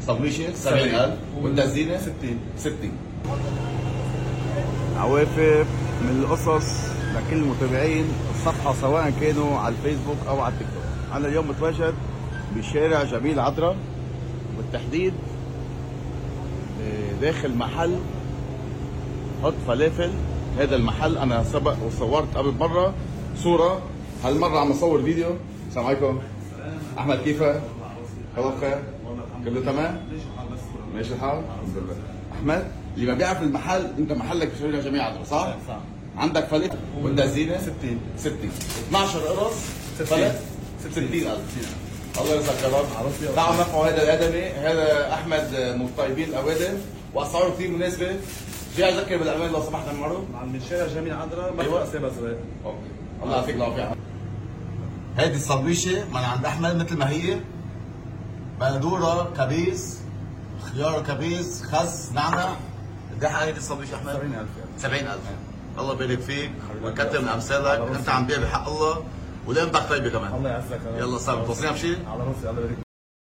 الصبيشه 70000 والتزيينه 60. عوافف من القصص لكل متابعين الصفحة سواء كانوا على الفيسبوك أو على التيك توك. أنا اليوم متواجد بشارع جميل عذرا، بالتحديد داخل محل حط فلافل. هذا المحل أنا سبق وصورت قبل مرة صورة، هالمرة عم أصور فيديو. السلام عليكم. أحمد كيفك؟ الله بخير؟ كله تمام؟ ماشي الحال؟ الحمد لله. أحمد اللي ما بيعرف المحل، أنت محلك بشارع جميل عذرا صح؟ صح. عندك فلافل والتزيينه 60. 12 قرص 60000. الله يرزقك يا رب. دعوا نفعوا هذا الادمي، هذا احمد من الطيبين الاوادم واسعاره كثير مناسبه. جاي اذكر بالامان لو سمحت المره من شارع جميل عذرا أيوة. مدخل سيبا صغير. اوكي الله يعطيك العافيه. هيدي الصبيشه من عند احمد مثل ما هي، بندوره كبيس، خيار كبيس، خس، نعنع. قد ايه هيدي الصبيشه احمد؟ 70000. الله يبارك فيك ويكتر من امثالك، انت عم بيع بحق الله ولقمتك طيبه كمان. الله يعزك. يلا صار توصينا بشيء؟ على راسي. الله يبارك.